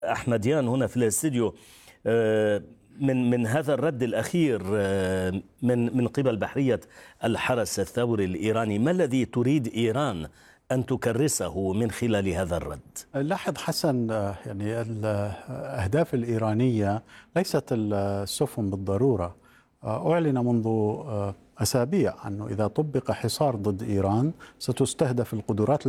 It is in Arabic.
أحمديان هنا في الاستديو. من هذا الرد الأخير من قبل بحرية الحرس الثوري الإيراني، ما الذي تريد إيران أن تكرسه من خلال هذا الرد؟ لاحظ حسن، يعني الأهداف الإيرانية ليست السفن بالضرورة. أعلن منذ أسابيع أنه إذا طبق حصار ضد إيران ستستهدف القدرات